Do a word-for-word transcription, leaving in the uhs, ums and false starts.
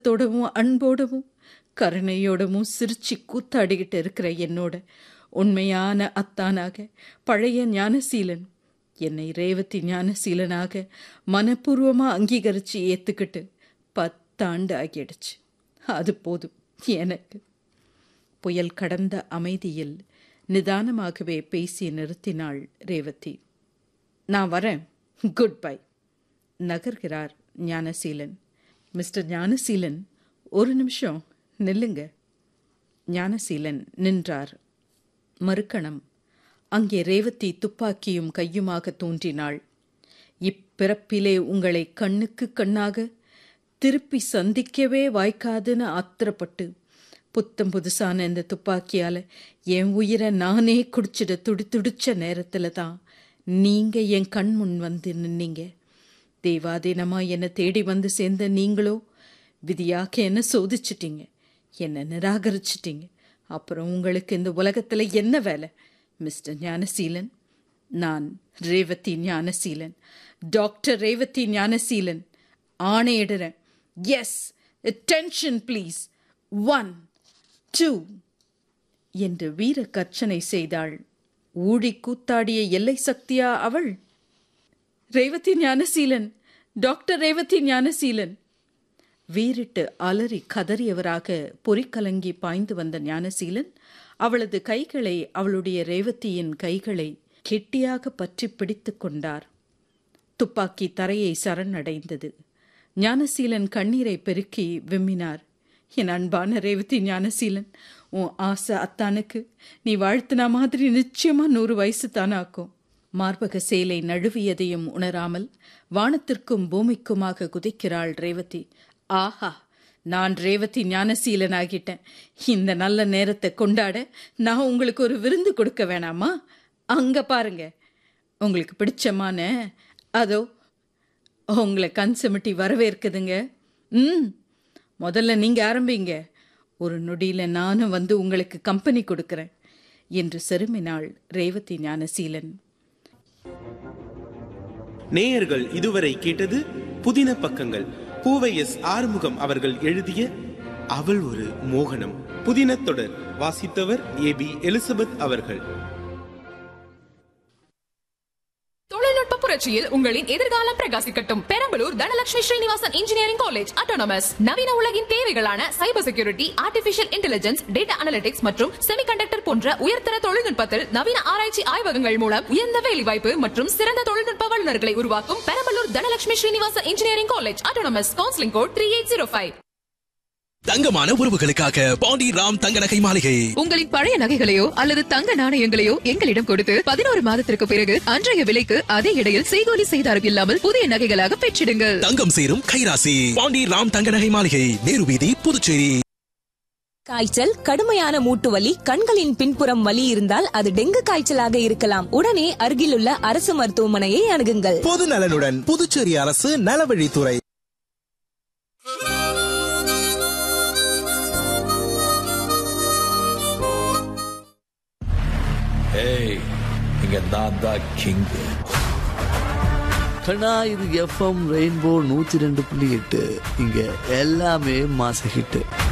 தோடவும் அன்போடவும் கருணையோடவும் சிரிச்சு கூத்தாடிக்கிட்டு இருக்கிற என்னோட உண்மையான அத்தானாக பழைய ஞானசீலன் என்னை ரேவதி ஞானசீலனாக மனப்பூர்வமாக அங்கீகரித்து ஏற்றுக்கிட்டு பத்தாண்டு ஆகிடுச்சு. அது போதும் எனக்கு. புயல் கடந்த அமைதியில் நிதானமாகவே பேசி நிறுத்தினாள் ரேவதி. நான் வரேன், good bye நகர்கிறார் Gnanaseelan. Mister Gnanaseelan, ஒரு நிமிஷம் நில்லுங்க. ஞானசீலன் நின்றார். மறுக்கணம் அங்கே ரேவதி துப்பாக்கியும் கையுமாக தோன்றினாள். இப்பிறப்பிலே உங்களை கண்ணுக்கு கண்ணாக திருப்பி சந்திக்கவே வாய்க்காதுன்னு ஆத்திரப்பட்டு புத்தம் புதுசான இந்த துப்பாக்கியால் என் உயிரை நானே குடிச்சிட துடி துடிச்ச நேரத்தில் தான் நீங்கள் என் கண் முன் வந்து நின்னீங்க. தெய்வாதீனமாக என்னை தேடி வந்து சேர்ந்த நீங்களோ விதியாக்க என்னை சோதிச்சிட்டீங்க, என்னை நிராகரிச்சிட்டீங்க. அப்புறம் உங்களுக்கு இந்த உலகத்தில் என்ன வேலை? மிஸ்டர் ஞானசீலன், நான் Revathi Gnanaseelan, doctor Revathi Gnanaseelan ஆணையிடுறேன். S, attention please. One two என்று வீர கர்ச்சனை செய்தாள். ஊழி கூத்தாடிய எல்லை சக்தியா அவள்? ரேவதி ஞானசீலன், டாக்டர் ரேவதி ஞானசீலன். வீறிட்டு அலறி கதறியவராக பொறிக்கலங்கி பாய்ந்து வந்த ஞானசீலன் அவளது கைகளை, அவளுடைய ரேவதியின் கைகளை கெட்டியாக பற்றி பிடித்து கொண்டார். துப்பாக்கி தரையை சரணடைந்தது. ஞானசீலன் கண்ணீரை பெருக்கி விம்மினார். என் அன்பான ரேவதி ஞானசீலன், உன் ஆசை அத்தானுக்கு நீ வாழ்த்தினா மாதிரி நிச்சயமா நூறு வயசு தானாக்கும். மார்பக சேலை நழுவியதையும் உணராமல் வானத்திற்கும் பூமிக்குமாக குதிக்கிறாள் ரேவதி. ஆஹா, நான் ரேவதி ஞானசீலன் ஆகிட்டேன். இந்த நல்ல நேரத்தை கொண்டாட நான் உங்களுக்கு ஒரு விருந்து கொடுக்க வேணாமா? அங்க பாருங்க, உங்களுக்கு பிடிச்சமான அதோ உங்களை கண் சிமிட்டி வரவேற்குதுங்க. ம் முதல்ல நீங்கள் ஆரம்பிங்க, ஒரு நொடியில் நானும் வந்து உங்களுக்கு கம்பெனி கொடுக்குறேன் என்று செருமினாள் ரேவதி ஞானசீலன். நேயர்கள் இதுவரை கேட்டது புதின பக்கங்கள். பூவை எஸ் ஆறுமுகம் அவர்கள் எழுதிய அவள் ஒரு மோகனம் புதின தொடர். வாசித்தவர் ஏ பி எலிசபெத் அவர்கள். தொழில்நுட்ப புரட்சியில் உங்களின் எதிர்காலம் பிரகாசிக்கட்டும். Perambalur Dhanalakshmi Srinivasan engineering college autonomous நவீன உலகின் தேவைகளான cyber security, artificial intelligence, data analytics மற்றும் செமிகண்டக்டர் போன்ற உயர்தர தொழில்நுட்பத்தில் நவீன ஆராய்ச்சி ஆய்வகங்கள் மூலம் உயர்ந்த வேலைவாய்ப்பு மற்றும் சிறந்த தொழில்நுட்ப வல்லுநர்களை உருவாக்கும் Perambalur Dhanalakshmi Srinivasan engineering college autonomous. Counselling code three eight zero five. தங்கமான உறவுகளுக்காக பாண்டி ராம் தங்க நகை மாளிகை. உங்களின் பழைய நகைகளையோ அல்லது தங்க நாணயங்களையோ எங்களிடம் கொடுத்து பதினோரு மாதத்திற்கு பிறகு அன்றைய விலைக்கு அதே இடையில் செய்கூலி செய்தாரம் இல்லாமல் புதிய நகைகளாக பெற்றிடுங்கள். தங்கம் சேரும் கைராசி பாண்டி ராம் தங்க நகை மாளிகை, நேரு வீதி, புதுச்சேரி. காய்ச்சல், கடுமையான மூட்டு வலி, கண்களின் பின்புறம் வலி இருந்தால் அது டெங்கு காய்ச்சலாக இருக்கலாம். உடனே அருகிலுள்ள அரசு மருத்துவமனையை அணுகுங்கள். பொது நலனுடன் புதுச்சேரி அரசு நலவழித்துறை. இங்க நான் தான் கிங். கண்ணா, இது எஃப்எம் ரெயின்போ நூத்தி ரெண்டு புள்ளி எட்டு. இங்க எல்லாமே மாச ஹிட்.